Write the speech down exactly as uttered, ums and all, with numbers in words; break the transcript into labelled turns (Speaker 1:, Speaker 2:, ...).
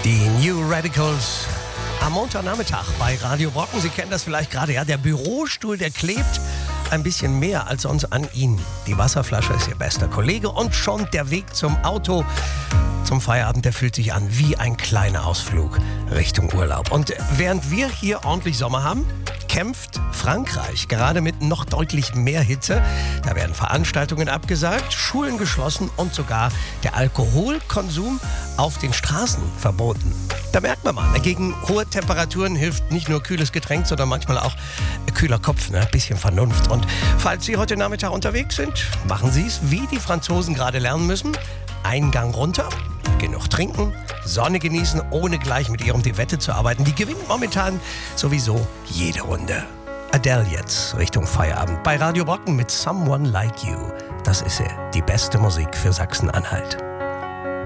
Speaker 1: Die New Radicals am Montagnachmittag bei Radio Brocken. Sie kennen das vielleicht gerade, ja, der Bürostuhl, der klebt ein bisschen mehr als sonst an Ihnen. Die Wasserflasche ist Ihr bester Kollege und schon der Weg zum Auto, zum Feierabend, der fühlt sich an wie ein kleiner Ausflug Richtung Urlaub. Und während wir hier ordentlich Sommer haben, kämpft Frankreich gerade mit noch deutlich mehr Hitze. Da werden Veranstaltungen abgesagt, Schulen geschlossen und sogar der Alkoholkonsum auf den Straßen verboten. Da merkt man mal, gegen hohe Temperaturen hilft nicht nur kühles Getränk, sondern manchmal auch kühler Kopf, ne? Ein bisschen Vernunft. Und falls Sie heute Nachmittag unterwegs sind, machen Sie es, wie die Franzosen gerade lernen müssen. Eingang runter, genug trinken, Sonne genießen, ohne gleich mit Ihrem die Wette zu arbeiten. Die gewinnt momentan sowieso jede Runde. Adele jetzt Richtung Feierabend bei Radio Brocken mit Someone Like You. Das ist sie, die beste Musik für Sachsen-Anhalt.